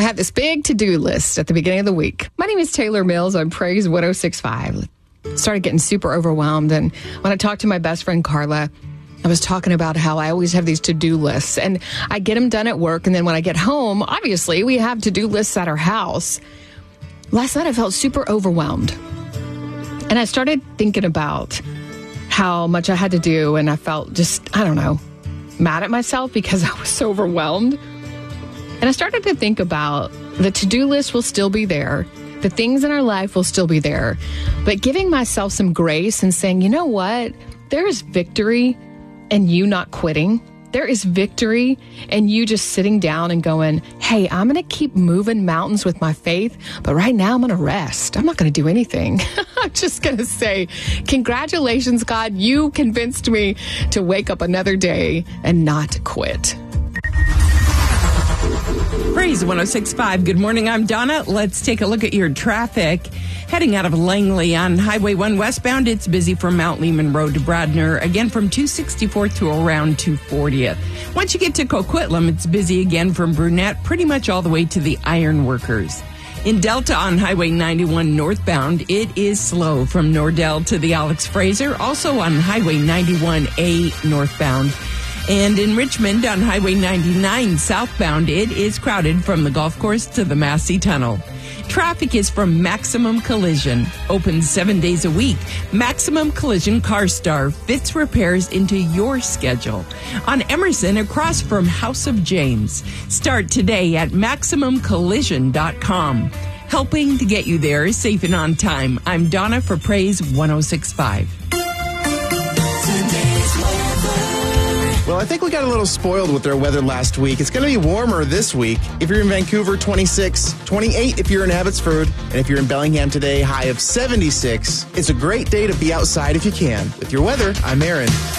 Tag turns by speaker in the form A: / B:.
A: I have this big to-do list at the beginning of the week. My name is Taylor Mills on Praise 106.5. Started getting super overwhelmed. And when I talked to my best friend, Carla, I was talking about how I always have these to-do lists. And I get them done at work. And then when I get home, obviously, we have to-do lists at our house. Last night, I felt super overwhelmed. And I started thinking about how much I had to do. And I felt just, I don't know, mad at myself because I was so overwhelmed. And I started to think about the to-do list will still be there. The things in our life will still be there. But giving myself some grace and saying, you know what? There is victory in you not quitting. There is victory in you just sitting down and going, hey, I'm going to keep moving mountains with my faith, but right now I'm going to rest. I'm not going to do anything. I'm just going to say, congratulations, God. You convinced me to wake up another day and not quit.
B: Praise 106.5. Good morning. I'm Donna. Let's take a look at your traffic. Heading out of Langley on Highway 1 westbound, it's busy from Mount Lehman Road to Bradner, again from 264th to around 240th. Once you get to Coquitlam, it's busy again from Brunette, pretty much all the way to the Iron Workers. In Delta on Highway 91 northbound, it is slow from Nordell to the Alex Fraser, also on Highway 91A northbound. And in Richmond on Highway 99 southbound, it is crowded from the golf course to the Massey Tunnel. Traffic is from Maximum Collision. Open 7 days a week. Maximum Collision CarStar fits repairs into your schedule. On Emerson, across from House of James. Start today at MaximumCollision.com. Helping to get you there safe and on time. I'm Donna for Praise 106.5.
C: Well, I think we got a little spoiled with their weather last week. It's going to be warmer this week. If you're in Vancouver, 26, 28 if you're in Abbotsford, and if you're in Bellingham today, high of 76. It's a great day to be outside if you can. With your weather, I'm Aaron.